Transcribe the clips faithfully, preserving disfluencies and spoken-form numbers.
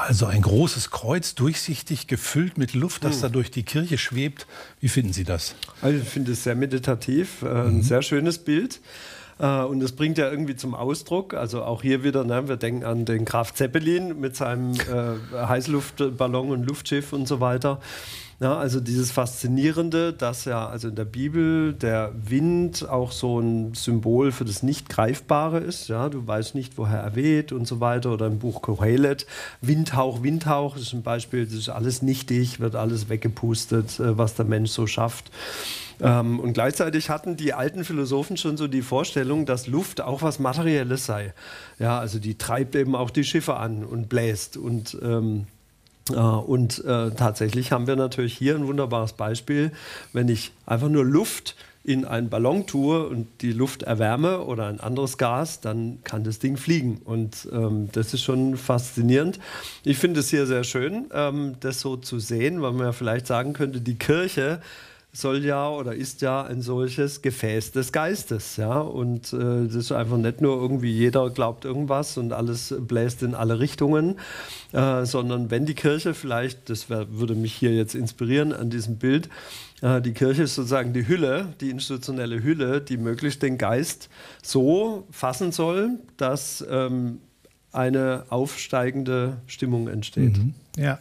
Also ein großes Kreuz, durchsichtig, gefüllt mit Luft, das hm. da durch die Kirche schwebt. Wie finden Sie das? Also ich finde es sehr meditativ, äh, ein mhm. sehr schönes Bild. Äh, und es bringt ja irgendwie zum Ausdruck, also auch hier wieder, ne, wir denken an den Graf Zeppelin mit seinem äh, Heißluftballon und Luftschiff und so weiter. Ja, also dieses Faszinierende, dass ja also in der Bibel der Wind auch so ein Symbol für das Nicht-Greifbare ist. Ja, du weißt nicht, woher er weht und so weiter. Oder im Buch Kohelet, Windhauch, Windhauch, das ist ein Beispiel, das ist alles nichtig, wird alles weggepustet, was der Mensch so schafft. Ähm, und gleichzeitig hatten die alten Philosophen schon so die Vorstellung, dass Luft auch was Materielles sei. Ja, also die treibt eben auch die Schiffe an und bläst und ähm, Und äh, tatsächlich haben wir natürlich hier ein wunderbares Beispiel. Wenn ich einfach nur Luft in einen Ballon tue und die Luft erwärme oder ein anderes Gas, dann kann das Ding fliegen. Und ähm, das ist schon faszinierend. Ich finde es hier sehr schön, ähm, das so zu sehen, weil man ja vielleicht sagen könnte, die Kirche soll ja oder ist ja ein solches Gefäß des Geistes. Ja? Und äh, das ist einfach nicht nur irgendwie jeder glaubt irgendwas und alles bläst in alle Richtungen, äh, sondern wenn die Kirche vielleicht, das wär, würde mich hier jetzt inspirieren an diesem Bild, äh, die Kirche ist sozusagen die Hülle, die institutionelle Hülle, die möglichst den Geist so fassen soll, dass ähm, eine aufsteigende Stimmung entsteht. Mhm. Ja.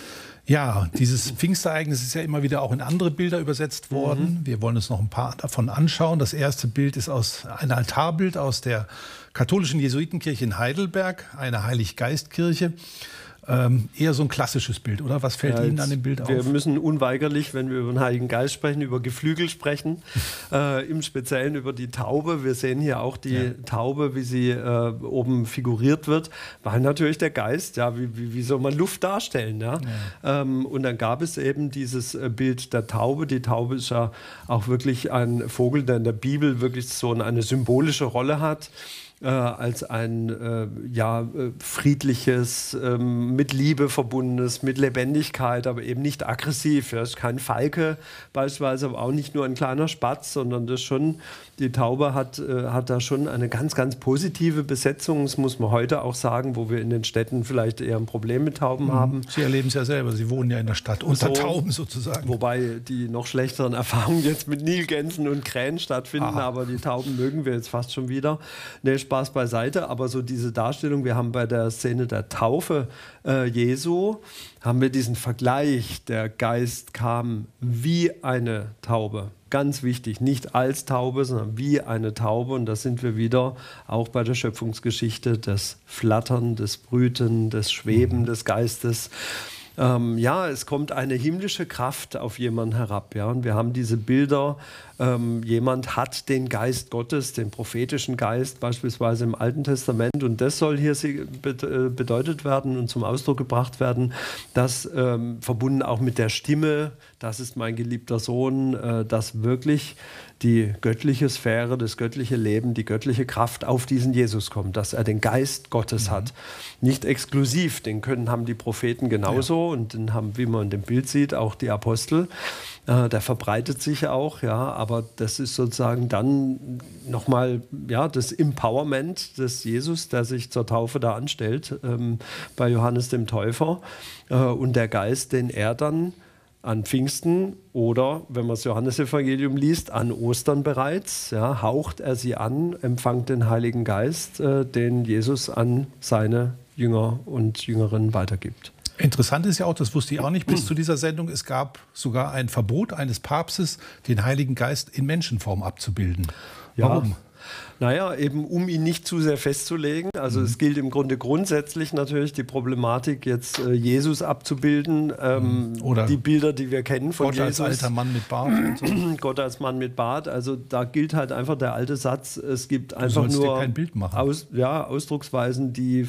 Ja, dieses Pfingstereignis ist ja immer wieder auch in andere Bilder übersetzt worden. Mhm. Wir wollen uns noch ein paar davon anschauen. Das erste Bild ist aus ein Altarbild aus der katholischen Jesuitenkirche in Heidelberg, eine Heiliggeistkirche. Ähm, eher so ein klassisches Bild, oder? Was fällt ja, Ihnen an dem Bild auf? Wir müssen unweigerlich, wenn wir über den Heiligen Geist sprechen, über Geflügel sprechen, äh, im Speziellen über die Taube. Wir sehen hier auch die ja. Taube, wie sie äh, oben figuriert wird, weil natürlich der Geist, ja, wie, wie, wie soll man Luft darstellen? Ja? Ja. Ähm, und dann gab es eben dieses äh, Bild der Taube. Die Taube ist ja auch wirklich ein Vogel, der in der Bibel wirklich so eine symbolische Rolle hat. Äh, als ein äh, ja, äh, friedliches, äh, mit Liebe verbundenes, mit Lebendigkeit, aber eben nicht aggressiv. Ja. Das ist kein Falke beispielsweise, aber auch nicht nur ein kleiner Spatz, sondern das schon, die Taube hat, äh, hat da schon eine ganz, ganz positive Besetzung. Das muss man heute auch sagen, wo wir in den Städten vielleicht eher ein Problem mit Tauben mhm. haben. Sie erleben es ja selber, Sie wohnen ja in der Stadt unter so, Tauben sozusagen. Wobei die noch schlechteren Erfahrungen jetzt mit Nilgänsen und Krähen stattfinden, Aha. aber die Tauben mögen wir jetzt fast schon wieder. Nee, Spaß beiseite, aber so diese Darstellung, wir haben bei der Szene der Taufe äh, Jesu, haben wir diesen Vergleich, der Geist kam wie eine Taube. Ganz wichtig, nicht als Taube, sondern wie eine Taube. Und da sind wir wieder auch bei der Schöpfungsgeschichte, das Flattern, das Brüten, das Schweben mhm. des Geistes. Ähm, ja, es kommt eine himmlische Kraft auf jemanden herab. Ja? Und wir haben diese Bilder, ähm, jemand hat den Geist Gottes, den prophetischen Geist, beispielsweise im Alten Testament. Und das soll hier bedeutet werden und zum Ausdruck gebracht werden, dass ähm, verbunden auch mit der Stimme, das ist mein geliebter Sohn, äh, dass wirklich die göttliche Sphäre, das göttliche Leben, die göttliche Kraft auf diesen Jesus kommt, dass er den Geist Gottes mhm. hat. Nicht exklusiv, den können, haben die Propheten genauso ja. und den haben, wie man in dem Bild sieht, auch die Apostel. Äh, der verbreitet sich auch, ja, aber das ist sozusagen dann nochmal ja, das Empowerment des Jesus, der sich zur Taufe da anstellt, ähm, bei Johannes dem Täufer äh, und der Geist, den er dann an Pfingsten oder, wenn man das Johannesevangelium liest, an Ostern bereits, ja, haucht er sie an, empfangt den Heiligen Geist, äh, den Jesus an seine Jünger und Jüngerinnen weitergibt. Interessant ist ja auch, das wusste ich auch nicht bis zu dieser Sendung, es gab sogar ein Verbot eines Papstes, den Heiligen Geist in Menschenform abzubilden. Ja. Warum? Naja, eben um ihn nicht zu sehr festzulegen. Also mhm. es gilt im Grunde grundsätzlich natürlich die Problematik, jetzt äh, Jesus abzubilden. Ähm, Oder die Bilder, die wir kennen von Gott Jesus. Gott als alter Mann mit Bart. Und so. Gott als Mann mit Bart. Also da gilt halt einfach der alte Satz, es gibt einfach nur dir kein Bild machen. Aus, ja, Ausdrucksweisen, die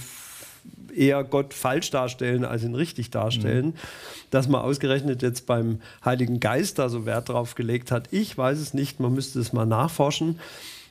eher Gott falsch darstellen, als ihn richtig darstellen. Mhm. Dass man ausgerechnet jetzt beim Heiligen Geist da so Wert drauf gelegt hat, ich weiß es nicht, man müsste es mal nachforschen.